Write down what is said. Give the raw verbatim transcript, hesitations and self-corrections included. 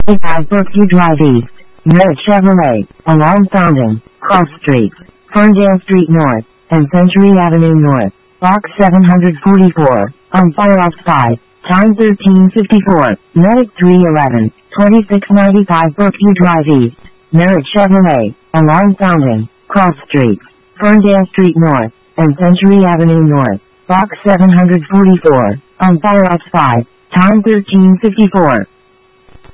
five Brookview Drive East, Merritt Chevrolet, along Fountain, Cross Street, Ferndale Street North, and Century Avenue North, Box seven forty-four, on fire off five, time thirteen fifty-four, Medic three eleven, twenty-six ninety-five Brookview Drive East, Merritt Chevrolet, along Fountain, Cross Street, Ferndale Street North, and Century Avenue North, Box seven forty-four, on fire off five, time thirteen fifty-four.